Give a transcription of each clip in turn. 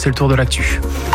c'est le tour de l'actu.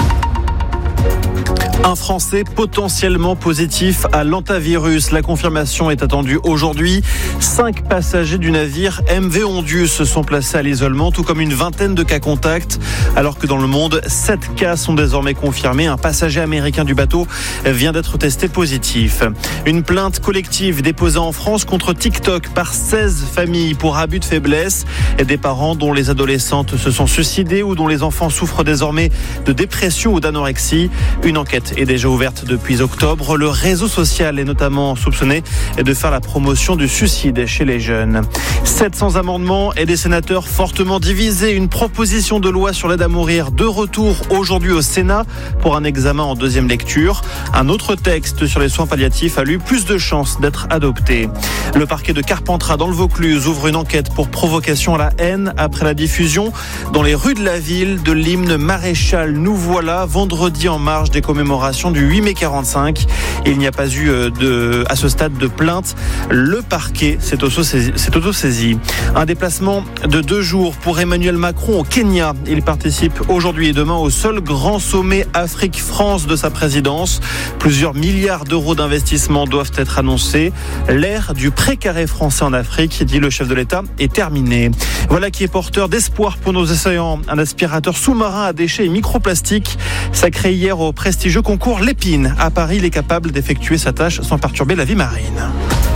Un Français potentiellement positif à l'hantavirus. La confirmation est attendue aujourd'hui. 5 passagers du navire MV Ondius se sont placés à l'isolement, tout comme une vingtaine de cas contacts. Alors que dans le monde, 7 cas sont désormais confirmés. Un passager américain du bateau vient d'être testé positif. Une plainte collective déposée en France contre TikTok par 16 familles pour abus de faiblesse. Des parents dont les adolescentes se sont suicidées ou dont les enfants souffrent désormais de dépression ou d'anorexie. Une enquête est déjà ouverte depuis octobre. Le réseau social est notamment soupçonné de faire la promotion du suicide chez les jeunes. 700 amendements et des sénateurs fortement divisés. Une proposition de loi sur l'aide à mourir de retour aujourd'hui au Sénat pour un examen en deuxième lecture. Un autre texte sur les soins palliatifs a eu plus de chances d'être adopté. Le parquet de Carpentras dans le Vaucluse ouvre une enquête pour provocation à la haine après la diffusion dans les rues de la ville de l'hymne Maréchal Nous voilà vendredi en marge des commémorations du 8 mai 45. Il n'y a pas eu à ce stade de plainte. Le parquet s'est auto-saisi. Un déplacement de 2 jours pour Emmanuel Macron au Kenya. Il participe aujourd'hui et demain au seul grand sommet Afrique-France de sa présidence. Plusieurs milliards d'euros d'investissement doivent être annoncés. L'ère du précaré français en Afrique, dit le chef de l'État, est terminée. Voilà qui est porteur d'espoir pour nos océans. Un aspirateur sous-marin à déchets et microplastiques sacré hier au prestigieux concours Lépine. À Paris, il est capable d'effectuer sa tâche sans perturber la vie marine.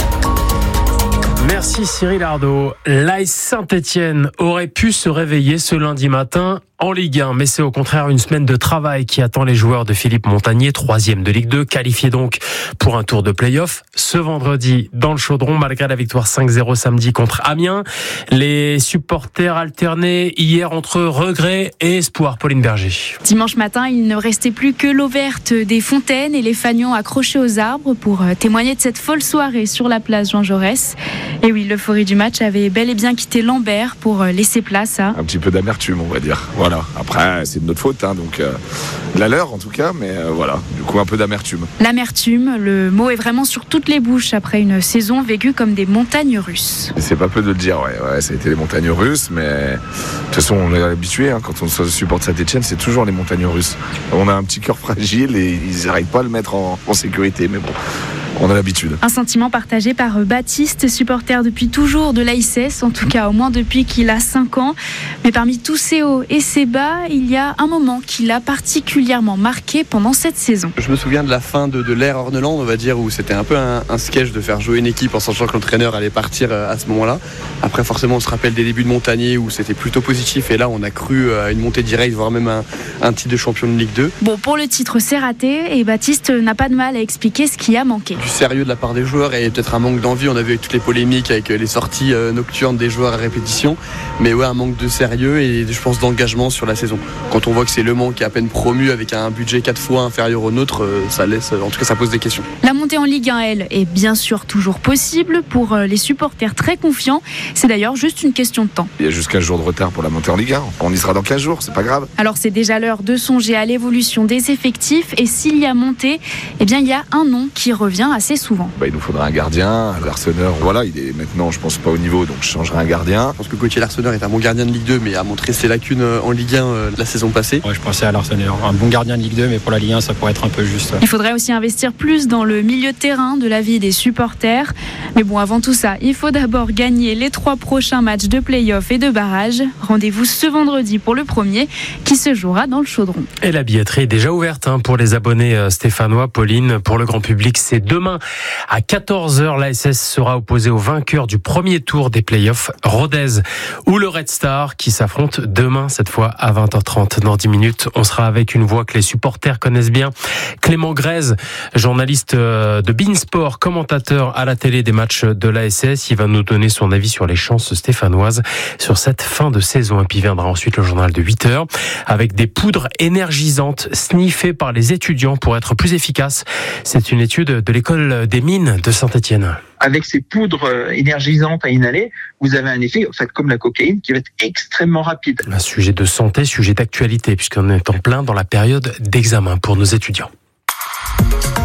Merci Cyril Ardo. L'AS Saint-Etienne aurait pu se réveiller ce lundi matin en Ligue 1, mais c'est au contraire une semaine de travail qui attend les joueurs de Philippe Montagnier, 3e de Ligue 2, qualifié donc pour un tour de play-off ce vendredi dans le Chaudron, malgré la victoire 5-0 samedi contre Amiens. Les supporters alternés hier entre regret et espoir. Pauline Berger. Dimanche matin, il ne restait plus que l'eau verte des fontaines et les fanions accrochés aux arbres pour témoigner de cette folle soirée sur la place Jean Jaurès. Et oui, l'euphorie du match avait bel et bien quitté Lambert pour laisser place à... un petit peu d'amertume, on va dire. Voilà. Après, c'est de notre faute, donc de la leur en tout cas, mais voilà, du coup un peu d'amertume. L'amertume, le mot est vraiment sur toutes les bouches après une saison vécue comme des montagnes russes. Et c'est pas peu de le dire, ouais, ça a été les montagnes russes, mais de toute façon on est habitué, quand on supporte Saint-Etienne, c'est toujours les montagnes russes. On a un petit cœur fragile et ils n'arrivent pas à le mettre en sécurité, mais bon. On a l'habitude. Un sentiment partagé par Baptiste, supporter depuis toujours de l'ASS, en tout cas au moins depuis qu'il a 5 ans. Mais parmi tous ces hauts et ces bas, il y a un moment qui l'a particulièrement marqué pendant cette saison. Je me souviens de la fin de l'ère Orneland, on va dire, où c'était un peu un sketch de faire jouer une équipe en sachant que l'entraîneur allait partir à ce moment-là. Après, forcément, on se rappelle des débuts de Montagnier où c'était plutôt positif et là, on a cru à une montée directe, voire même un titre de champion de Ligue 2. Bon, pour le titre, c'est raté et Baptiste n'a pas de mal à expliquer ce qui a manqué. Du sérieux de la part des joueurs et peut-être un manque d'envie. On a vu avec toutes les polémiques, avec les sorties nocturnes des joueurs à répétition, mais ouais, un manque de sérieux et je pense d'engagement sur la saison. Quand on voit que c'est Le Mans qui est à peine promu avec un budget 4 fois inférieur au nôtre, ça laisse, en tout cas ça pose des questions. La montée en Ligue 1, elle, est bien sûr toujours possible pour les supporters très confiants. C'est d'ailleurs juste une question de temps. Il y a juste 15 jours de retard pour la montée en Ligue 1. On y sera dans 15 jours, c'est pas grave. Alors c'est déjà l'heure de songer à l'évolution des effectifs et s'il y a montée, eh bien il y a un nom qui revient assez souvent. Il nous faudra un gardien, Larseneur, voilà, il est maintenant je pense pas au niveau, donc je changerai un gardien. Je pense que Gauthier Larseneur est un bon gardien de Ligue 2 mais a montré ses lacunes en Ligue 1 la saison passée. Ouais, je pensais à Larseneur, un bon gardien de Ligue 2 mais pour la Ligue 1 ça pourrait être un peu juste. Il faudrait aussi investir plus dans le milieu de terrain de la vie des supporters. Mais bon, avant tout ça, il faut d'abord gagner les 3 prochains matchs de play-off et de barrage. Rendez-vous ce vendredi pour le premier qui se jouera dans le Chaudron. Et la billetterie est déjà ouverte pour les abonnés stéphanois. Pauline, pour le grand public, c'est demain à 14h. L'ASS sera opposé au vainqueur du premier tour des play-offs, Rodez ou le Red Star qui s'affrontent demain, cette fois à 20h30. Dans 10 minutes, on sera avec une voix que les supporters connaissent bien. Clément Grèze, journaliste de Beansport, commentateur à la télé des matchs de l'ASS. Il va nous donner son avis sur les chances stéphanoises sur cette fin de saison. Et puis viendra ensuite le journal de 8h avec des poudres énergisantes sniffées par les étudiants pour être plus efficaces. C'est une étude de l'école des mines de Saint-Etienne. Avec ces poudres énergisantes à inhaler, vous avez un effet, en fait, comme la cocaïne, qui va être extrêmement rapide. Un sujet de santé, sujet d'actualité, puisqu'on est en plein dans la période d'examen pour nos étudiants.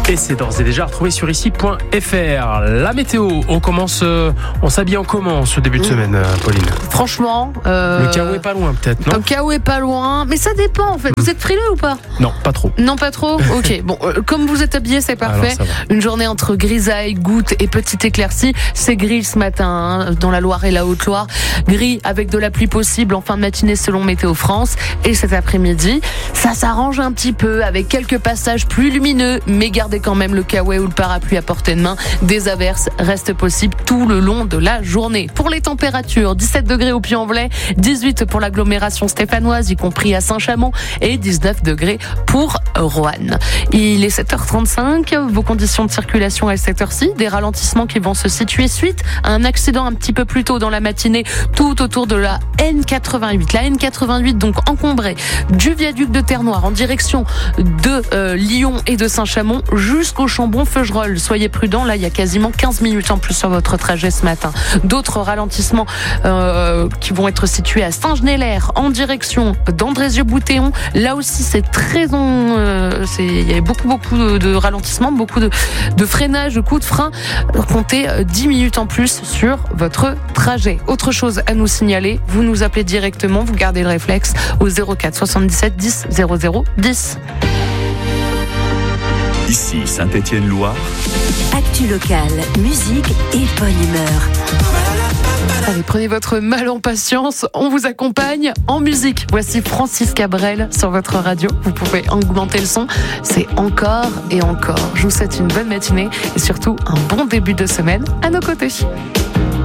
Et c'est d'ores et déjà retrouvé sur ici.fr. La météo, on s'habille en comment ce début de semaine, Pauline? Franchement, le chaos est pas loin peut-être, non? Le chaos est pas loin, mais ça dépend en fait. Vous êtes frileux ou pas? Non, pas trop. Non, pas trop. Ok, bon, comme vous êtes habillés, c'est parfait. Une journée entre grisaille, gouttes et petite éclaircie. C'est gris ce matin dans la Loire et la Haute-Loire. Gris avec de la pluie possible en fin de matinée selon Météo France. Et cet après-midi, ça s'arrange un petit peu avec quelques passages plus lumineux, mais gardez quand même le kawaii ou le parapluie à portée de main. Des averses restent possibles tout le long de la journée. Pour les températures, 17 degrés au Puy-en-Velay, 18 pour l'agglomération stéphanoise, y compris à Saint-Chamond, et 19 degrés pour Roanne. Il est 7h35. Vos conditions de circulation à cette heure-ci, des ralentissements qui vont se situer suite à un accident un petit peu plus tôt dans la matinée, tout autour de la N88. La N88 donc encombrée du viaduc de Terre-Noire en direction de Lyon et de Saint-Chamond jusqu'au Chambon-Feugerolles. Soyez prudents, là il y a quasiment 15 minutes en plus sur votre trajet ce matin. D'autres ralentissements qui vont être situés à Saint-Genélaire en direction d'Andrézieux-Boutéon. Là aussi c'est très il y a beaucoup de ralentissements, beaucoup de freinage, de coups de frein. Comptez 10 minutes en plus sur votre trajet. Autre chose à nous signaler, vous nous appelez directement, vous gardez le réflexe au 04 77 10 00 10. Ici Saint-Étienne-Loire. Actu locale, musique et bonne humeur. Allez, prenez votre mal en patience, on vous accompagne en musique. Voici Francis Cabrel sur votre radio. Vous pouvez augmenter le son. C'est encore et encore. Je vous souhaite une bonne matinée et surtout un bon début de semaine à nos côtés.